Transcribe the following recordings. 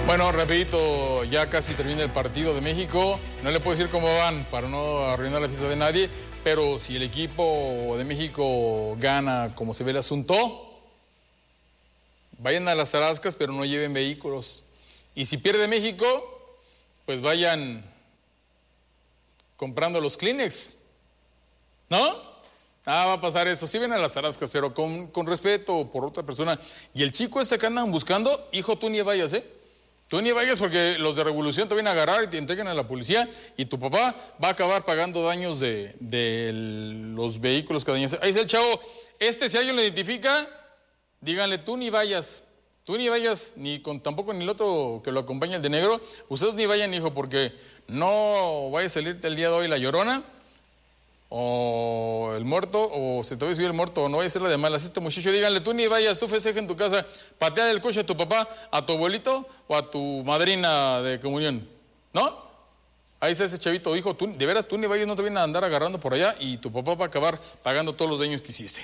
Bueno, rapidito, ya casi termina el partido de México. No le puedo decir cómo van para no arruinar la fiesta de nadie, pero si el equipo de México gana como se ve el asunto, vayan a las Tarascas, pero no lleven vehículos. Y si pierde México, pues vayan comprando los Kleenex, ¿no? Va a pasar eso. Sí ven a las Tarascas, pero con respeto por otra persona. Y el chico que andan buscando, hijo, tú ni vayas, Tú ni vayas porque los de Revolución te vienen a agarrar y te entregan a la policía y tu papá va a acabar pagando daños de los vehículos que dañan. Ahí está el chavo. Si alguien lo identifica, díganle, tú ni vayas, tampoco ni el otro que lo acompaña, el de negro. Ustedes ni vayan, hijo, porque no vaya a salirte el día de hoy la llorona o el muerto, o se te va a subir el muerto, o no vaya a ser la de malas. Este muchacho, díganle, tú ni vayas, tú festeja en tu casa, patear el coche a tu papá, a tu abuelito o a tu madrina de comunión, ¿no? Ahí está ese chavito, hijo, tú, de veras, tú ni vayas, no te vienen a andar agarrando por allá y tu papá va a acabar pagando todos los daños que hiciste.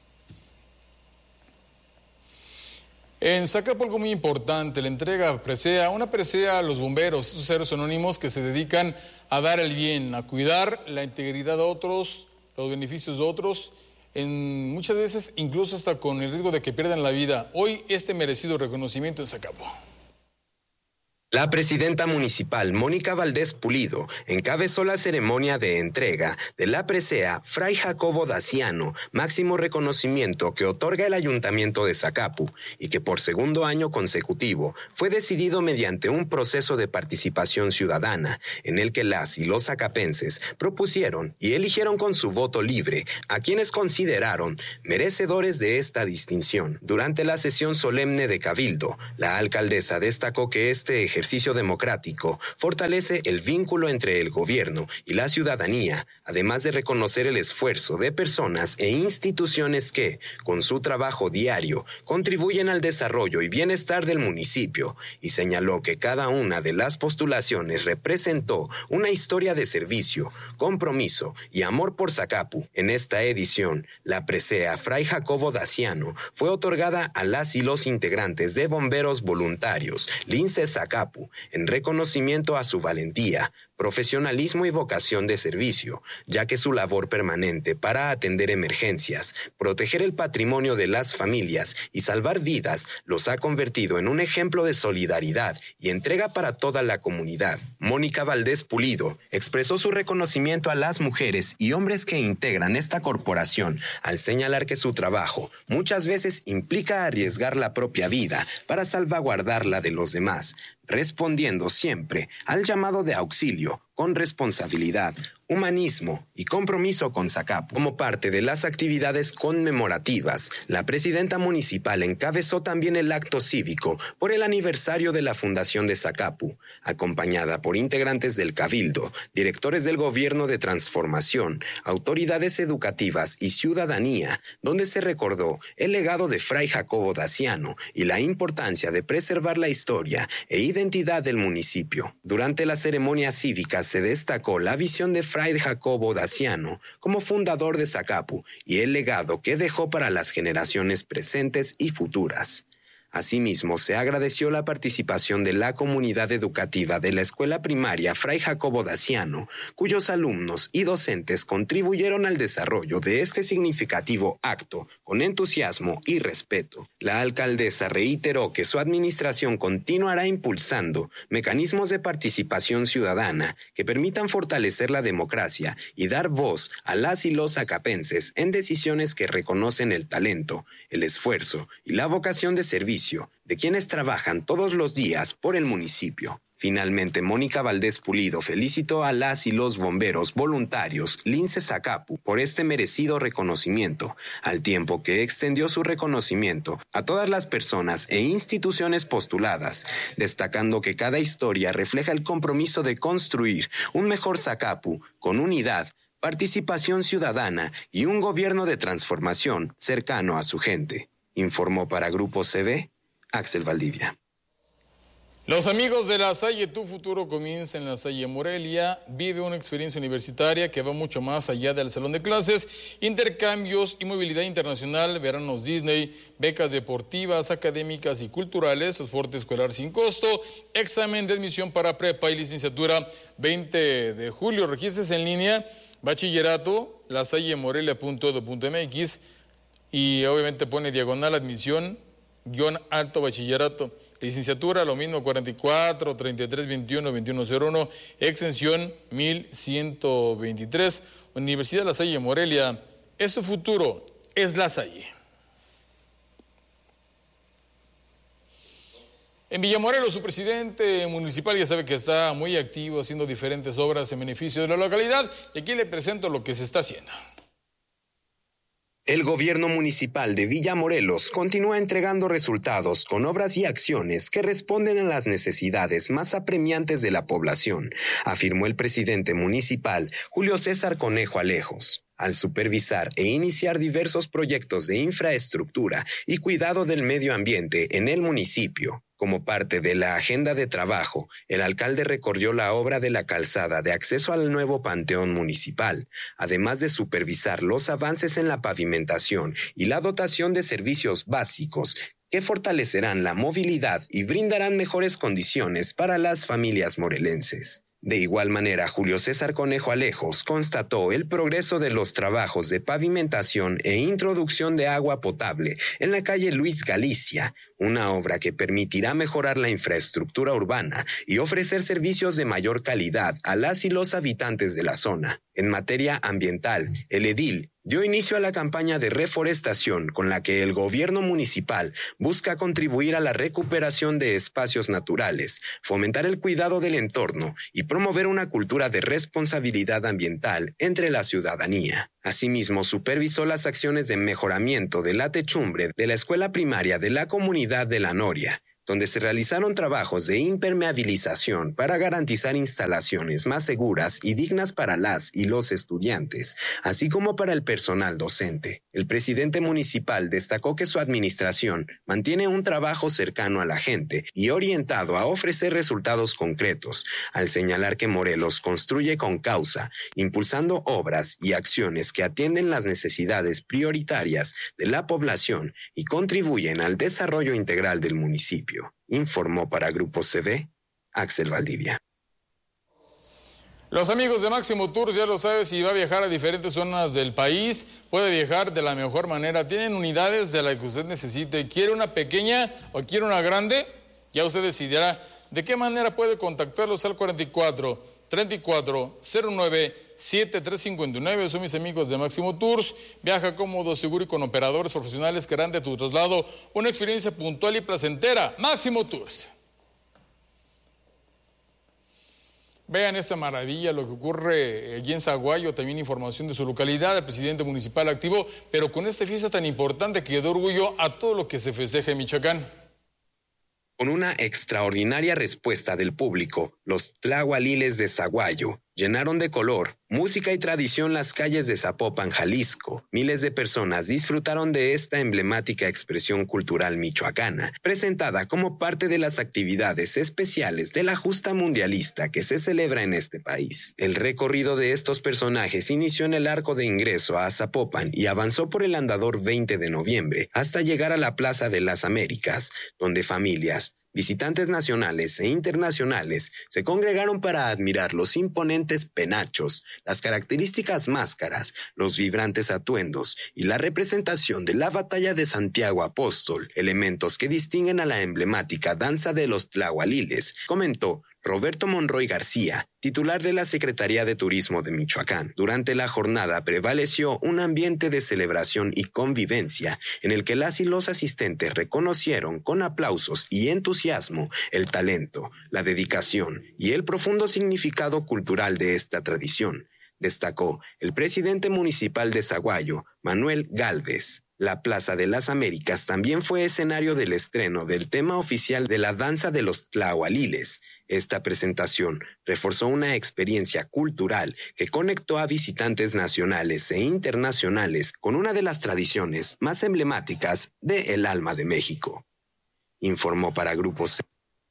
En Zacapu algo muy importante, la entrega presea, una presea a los bomberos, esos seres anónimos que se dedican a dar el bien, a cuidar la integridad de otros, los beneficios de otros, muchas veces incluso hasta con el riesgo de que pierdan la vida. Hoy este merecido reconocimiento en Zacapu. La presidenta municipal, Mónica Valdés Pulido, encabezó la ceremonia de entrega de la presea Fray Jacobo Daciano, máximo reconocimiento que otorga el Ayuntamiento de Zacapu y que por segundo año consecutivo fue decidido mediante un proceso de participación ciudadana en el que las y los zacapenses propusieron y eligieron con su voto libre a quienes consideraron merecedores de esta distinción. Durante la sesión solemne de Cabildo, la alcaldesa destacó que este ejercicio democrático fortalece el vínculo entre el gobierno y la ciudadanía, además de reconocer el esfuerzo de personas e instituciones que, con su trabajo diario, contribuyen al desarrollo y bienestar del municipio, y señaló que cada una de las postulaciones representó una historia de servicio, compromiso y amor por Zacapu. En esta edición, la presea Fray Jacobo Daciano fue otorgada a las y los integrantes de Bomberos Voluntarios Lince Zacapu, en reconocimiento a su valentía, profesionalismo y vocación de servicio, ya que su labor permanente para atender emergencias, proteger el patrimonio de las familias y salvar vidas los ha convertido en un ejemplo de solidaridad y entrega para toda la comunidad. Mónica Valdés Pulido expresó su reconocimiento a las mujeres y hombres que integran esta corporación al señalar que su trabajo muchas veces implica arriesgar la propia vida para salvaguardar la de los demás, respondiendo siempre al llamado de auxilio con responsabilidad, humanismo y compromiso con Zacapu. Como parte de las actividades conmemorativas, la presidenta municipal encabezó también el acto cívico por el aniversario de la fundación de Zacapu, acompañada por integrantes del Cabildo, directores del Gobierno de Transformación, autoridades educativas y ciudadanía, donde se recordó el legado de Fray Jacobo Daciano y la importancia de preservar la historia e identidad del municipio. Durante la ceremonia cívica se destacó la visión de Fray Jacobo Daciano como fundador de Zacapu y el legado que dejó para las generaciones presentes y futuras. Asimismo, se agradeció la participación de la comunidad educativa de la escuela primaria Fray Jacobo Daciano, cuyos alumnos y docentes contribuyeron al desarrollo de este significativo acto con entusiasmo y respeto. La alcaldesa reiteró que su administración continuará impulsando mecanismos de participación ciudadana que permitan fortalecer la democracia y dar voz a las y los zacapenses en decisiones que reconocen el talento, el esfuerzo y la vocación de servicio de quienes trabajan todos los días por el municipio. Finalmente, Mónica Valdés Pulido felicitó a las y los bomberos voluntarios Lince Zacapu por este merecido reconocimiento, al tiempo que extendió su reconocimiento a todas las personas e instituciones postuladas, destacando que cada historia refleja el compromiso de construir un mejor Zacapu con unidad, participación ciudadana y un gobierno de transformación cercano a su gente. Informó para Grupo CB, Axel Valdivia. Los amigos de La Salle, tu futuro comienza en La Salle Morelia. Vive una experiencia universitaria que va mucho más allá del salón de clases, intercambios y movilidad internacional, veranos Disney, becas deportivas, académicas y culturales, transporte escolar sin costo, examen de admisión para prepa y licenciatura 20 de julio. Regístrese en línea, bachillerato, lasallemorelia.edu.mx y obviamente pone diagonal admisión _alto bachillerato. Licenciatura, lo mismo, 44 33 21 2101, extensión 1123. Universidad La Salle Morelia, es su futuro, es La Salle. En Villamorelos, su presidente municipal ya sabe que está muy activo haciendo diferentes obras en beneficio de la localidad, y aquí le presento lo que se está haciendo. El gobierno municipal de Villamorelos continúa entregando resultados con obras y acciones que responden a las necesidades más apremiantes de la población, afirmó el presidente municipal Julio César Conejo Alejos, al supervisar e iniciar diversos proyectos de infraestructura y cuidado del medio ambiente en el municipio. Como parte de la agenda de trabajo, el alcalde recorrió la obra de la calzada de acceso al nuevo panteón municipal, además de supervisar los avances en la pavimentación y la dotación de servicios básicos que fortalecerán la movilidad y brindarán mejores condiciones para las familias morelenses. De igual manera, Julio César Conejo Alejos constató el progreso de los trabajos de pavimentación e introducción de agua potable en la calle Luis Galicia, una obra que permitirá mejorar la infraestructura urbana y ofrecer servicios de mayor calidad a las y los habitantes de la zona. En materia ambiental, el edil dio inicio a la campaña de reforestación con la que el gobierno municipal busca contribuir a la recuperación de espacios naturales, fomentar el cuidado del entorno y promover una cultura de responsabilidad ambiental entre la ciudadanía. Asimismo, supervisó las acciones de mejoramiento de la techumbre de la escuela primaria de la comunidad de La Noria, donde se realizaron trabajos de impermeabilización para garantizar instalaciones más seguras y dignas para las y los estudiantes, así como para el personal docente. El presidente municipal destacó que su administración mantiene un trabajo cercano a la gente y orientado a ofrecer resultados concretos, al señalar que Morelos construye con causa, impulsando obras y acciones que atienden las necesidades prioritarias de la población y contribuyen al desarrollo integral del municipio. Informó para Grupo CV, Axel Valdivia. Los amigos de Máximo Tours, ya lo sabe, si va a viajar a diferentes zonas del país, puede viajar de la mejor manera. Tienen unidades de la que usted necesite. ¿Quiere una pequeña o quiere una grande? Ya usted decidirá de qué manera puede contactarlos al 44 34 09 7359. Son mis amigos de Máximo Tours. Viaja cómodo, seguro y con operadores profesionales que harán de tu traslado una experiencia puntual y placentera. Máximo Tours. Vean esta maravilla, lo que ocurre allí en Saguayo, también información de su localidad. El presidente municipal activo, pero con esta fiesta tan importante que da orgullo a todo lo que se festeja en Michoacán. Con una extraordinaria respuesta del público, los tlahualiles de Saguayo llenaron de color, música y tradición las calles de Zapopan, Jalisco. Miles de personas disfrutaron de esta emblemática expresión cultural michoacana, presentada como parte de las actividades especiales de la justa mundialista que se celebra en este país. El recorrido de estos personajes inició en el arco de ingreso a Zapopan y avanzó por el andador 20 de noviembre hasta llegar a la Plaza de las Américas, donde familias, visitantes nacionales e internacionales se congregaron para admirar los imponentes penachos, las características máscaras, los vibrantes atuendos y la representación de la batalla de Santiago Apóstol, elementos que distinguen a la emblemática danza de los tlahualiles, comentó Roberto Monroy García, titular de la Secretaría de Turismo de Michoacán. Durante la jornada prevaleció un ambiente de celebración y convivencia en el que las y los asistentes reconocieron con aplausos y entusiasmo el talento, la dedicación y el profundo significado cultural de esta tradición, destacó el presidente municipal de Saguayo, Manuel Gálvez. La Plaza de las Américas también fue escenario del estreno del tema oficial de la danza de los tlahualiles. Esta presentación reforzó una experiencia cultural que conectó a visitantes nacionales e internacionales con una de las tradiciones más emblemáticas de El Alma de México. Informó para Grupo C,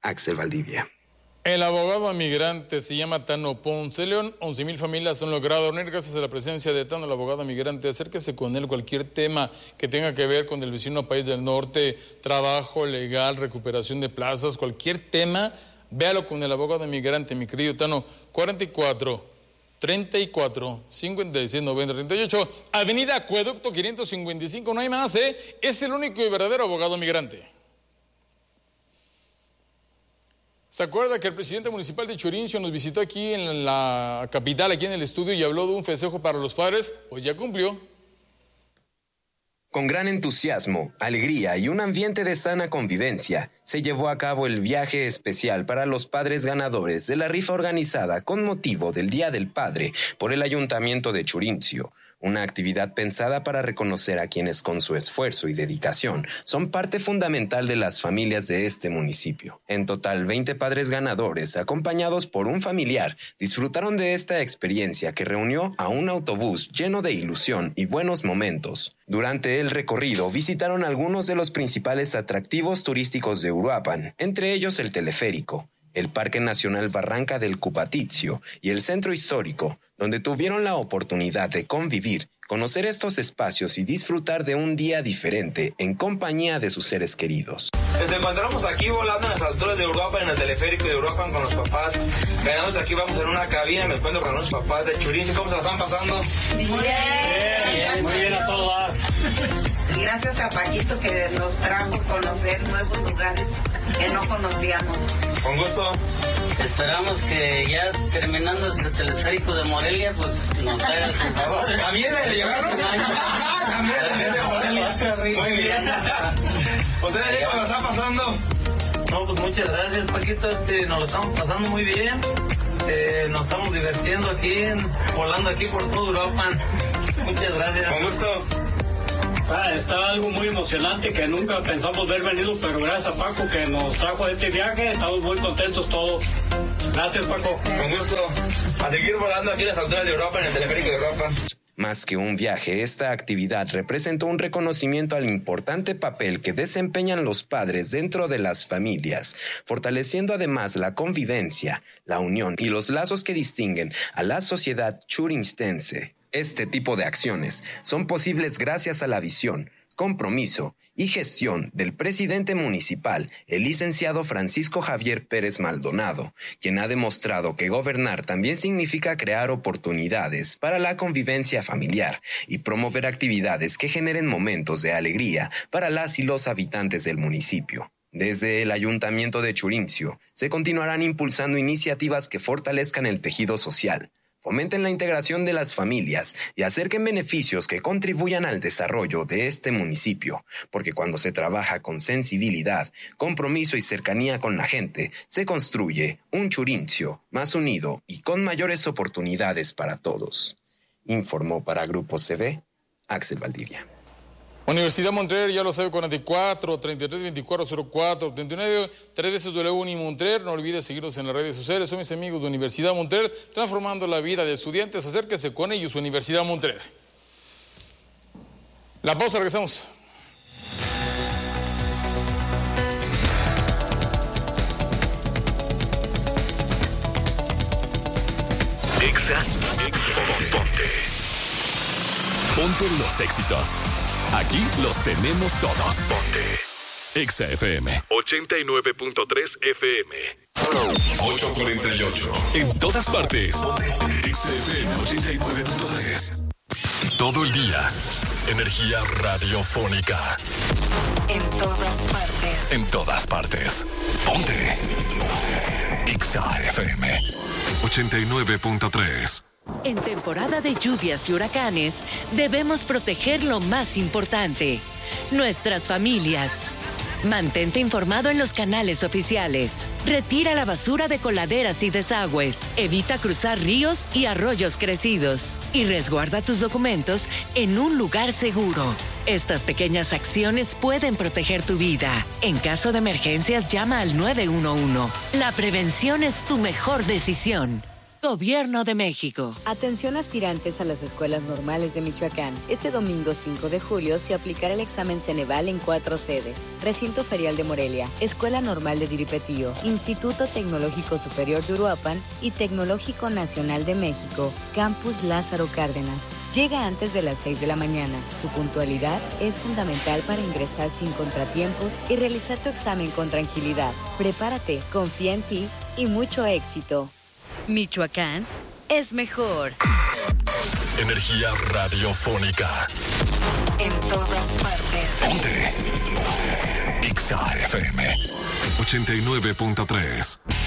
Axel Valdivia. El abogado migrante se llama Tano Ponce León. 11,000 familias han logrado unir gracias a la presencia de Tano, el abogado migrante. Acérquese con él cualquier tema que tenga que ver con el vecino país del norte, trabajo legal, recuperación de plazas, cualquier tema, véalo con el abogado migrante, mi querido Tano. 44 34 56 90 38, Avenida Acueducto 555, no hay más, es el único y verdadero abogado migrante. ¿Se acuerda que el presidente municipal de Churincio nos visitó aquí en la capital, aquí en el estudio, y habló de un festejo para los padres? Pues ya cumplió. Con gran entusiasmo, alegría y un ambiente de sana convivencia, se llevó a cabo el viaje especial para los padres ganadores de la rifa organizada con motivo del Día del Padre por el Ayuntamiento de Churincio. Una actividad pensada para reconocer a quienes con su esfuerzo y dedicación son parte fundamental de las familias de este municipio. En total, 20 padres ganadores, acompañados por un familiar, disfrutaron de esta experiencia que reunió a un autobús lleno de ilusión y buenos momentos. Durante el recorrido visitaron algunos de los principales atractivos turísticos de Uruapan, entre ellos el teleférico, el Parque Nacional Barranca del Cupatizio y el Centro Histórico, donde tuvieron la oportunidad de convivir, conocer estos espacios y disfrutar de un día diferente en compañía de sus seres queridos. Nos encontramos aquí volando en las alturas de Uruapan, en el teleférico de Uruapan con los papás. Ganamos aquí, vamos en una cabina, me encuentro con los papás de Churincio. ¿Cómo se la están pasando? Bien, muy bien a todos. Gracias a Paquito que nos trajo a conocer nuevos lugares que no conocíamos. Con gusto. Esperamos que ya terminando este teleférico de Morelia, pues nos hagas un favor. ¿También le llegaron? También de Morelia. Muy bien. ¿Ustedes cómo la están pasando? No, pues muchas gracias, Paquito. Nos lo estamos pasando muy bien. Nos estamos divirtiendo aquí, volando aquí por todo Uruapan. Muchas gracias. Con gusto. Está algo muy emocionante que nunca pensamos haber venido, pero gracias a Paco que nos trajo este viaje, estamos muy contentos todos. Gracias, Paco. Con gusto. A seguir volando aquí en las alturas de Europa, en el teleférico de Europa. Más que un viaje, esta actividad representó un reconocimiento al importante papel que desempeñan los padres dentro de las familias, fortaleciendo además la convivencia, la unión y los lazos que distinguen a la sociedad churinstense. Este tipo de acciones son posibles gracias a la visión, compromiso y gestión del presidente municipal, el licenciado Francisco Javier Pérez Maldonado, quien ha demostrado que gobernar también significa crear oportunidades para la convivencia familiar y promover actividades que generen momentos de alegría para las y los habitantes del municipio. Desde el Ayuntamiento de Churincio se continuarán impulsando iniciativas que fortalezcan el tejido social, fomenten la integración de las familias y acerquen beneficios que contribuyan al desarrollo de este municipio, porque cuando se trabaja con sensibilidad, compromiso y cercanía con la gente, se construye un Churincio más unido y con mayores oportunidades para todos. Informó para Grupo CV, Axel Valdivia. Universidad Montreal, ya lo sabe, 44 33 24 04 39, 3 veces W Montreal. No olvide seguirnos en las redes sociales. Son mis amigos de Universidad Montreal, transformando la vida de estudiantes. Acérquese con ellos, Universidad Montreal. La pausa, regresamos. Ponte los éxitos. Aquí los tenemos todos. Ponte Exa FM 89.3 FM 848. En todas partes. Exa FM 89.3. Todo el día. Energía radiofónica. En todas partes. En todas partes. Ponte Exa FM 89.3. En temporada de lluvias y huracanes, debemos proteger lo más importante, nuestras familias. Mantente informado en los canales oficiales. Retira la basura de coladeras y desagües. Evita cruzar ríos y arroyos crecidos. Y resguarda tus documentos en un lugar seguro. Estas pequeñas acciones pueden proteger tu vida. En caso de emergencias, llama al 911. La prevención es tu mejor decisión. Gobierno de México. Atención aspirantes a las escuelas normales de Michoacán. Este domingo 5 de julio se aplicará el examen Ceneval en 4 sedes. Recinto Ferial de Morelia, Escuela Normal de Diripetío, Instituto Tecnológico Superior de Uruapan y Tecnológico Nacional de México, Campus Lázaro Cárdenas. Llega antes de las 6 de la mañana. Tu puntualidad es fundamental para ingresar sin contratiempos y realizar tu examen con tranquilidad. Prepárate, confía en ti y mucho éxito. Michoacán es mejor. Energía radiofónica. En todas partes. Ponte. Exa FM 89.3.